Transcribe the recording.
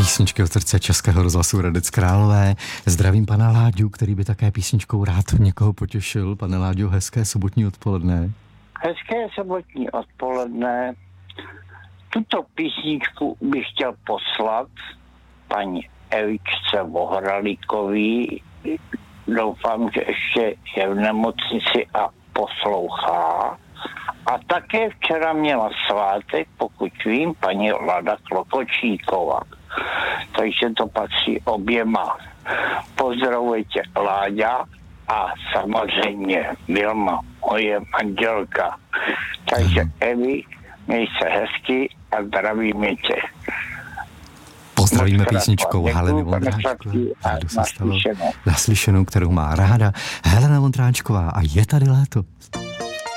Písničky od srdce Českého rozhlasu Hradec Králové. Zdravím pana Láďu, který by také písničkou rád někoho potěšil. Pane Láďo, hezké sobotní odpoledne. Hezké sobotní odpoledne. Tuto písničku bych chtěl poslat paní Evičce Vohralíkový. Doufám, že ještě je v nemocnici a poslouchá. A také včera měla svátek, pokud vím, paní Lada Klokočíková. Takže to patří oběma. Pozdravuji tě, Láďa, a samozřejmě Vilma, moje manželka. Takže Evi, měj se hezky a zdravíme tě. Pozdravíme písničkou Heleny Vondráčkové. Naslyšenou, kterou má ráda Helena Vondráčková, a je tady léto.